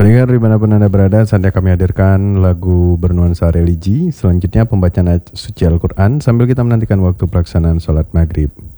Pendengar dimanapun Anda berada, saatnya kami hadirkan lagu bernuansa religi. Selanjutnya pembacaan ayat suci Al-Quran sambil kita menantikan waktu pelaksanaan sholat maghrib.